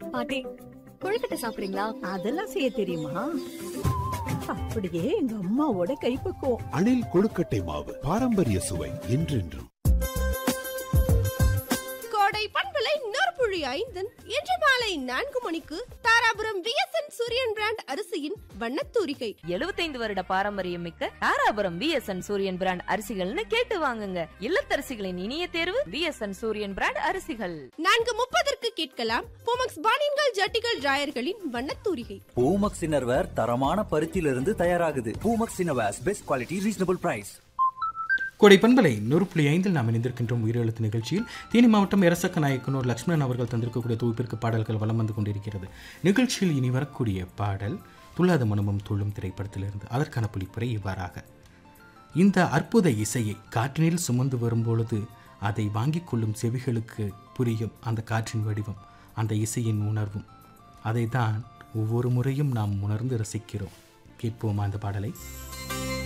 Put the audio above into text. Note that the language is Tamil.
பாட்டி, கொழுக்கட்டை சாப்பிடுறீங்களா? அதெல்லாம் செய்ய தெரியுமா? அப்படியே எங்க அம்மாவோட கைப்பக்குவம். அணில் கொழுக்கட்டை மாவு, பாரம்பரிய சுவை என்றென்றும். கோடை பண்பலை 100.5 இன்று மாலை 4 மணிக்கு தாராபுரம் விஎஸ்என் சூரியன் பிராண்ட் அரிசியின் வண்ணத்தூரிகை. 75 வருட பாரம்பரியம் மிக்க தாராபுரம் விஎஸ்என் சூரியன் பிராண்ட் அரிசிகள்னு கேட்டு வாங்குங்க. இல்லத்தரசிகளின் இனிய தேர்வு விஎஸ்என் சூரியன் பிராண்ட் அரிசிகள். 4:30 கேட்கலாம் பூமக்ஸ் பானின்கள் ஜட்டிகள் டிராயர்களின் வண்ணத்தூரிகை. பூமக்ஸ் இன்னர்வேர் தரமான பருத்தியிலிருந்து தயாராகுது. Poomex innerwears best quality reasonable price. கோடை பண்பலை 100.5 நாம் இணைந்திருக்கின்றோம் உயிரெழுத்து நிகழ்ச்சியில். தேனி மாவட்டம் எரசக்க நாயக்கனூர் லட்சுமணன் அவர்கள் தந்திருக்கக்கூடிய தொகுப்பிற்கு பாடல்கள் வலம் வந்து கொண்டிருக்கிறது. நிகழ்ச்சியில் இனி வரக்கூடிய பாடல் துள்ளாத மனமும் துள்ளும் திரைப்படத்திலிருந்து. அதற்கான புலிப்புரை இவ்வாறாக: இந்த அற்புத இசையை காற்றினில் சுமந்து வரும்பொழுது அதை வாங்கிக் கொள்ளும் செவிகளுக்கு புரியும் அந்த காற்றின் வடிவம், அந்த இசையின் உணர்வும். அதை தான் ஒவ்வொரு முறையும் நாம் உணர்ந்து ரசிக்கிறோம். கேட்போமா அந்த பாடலை?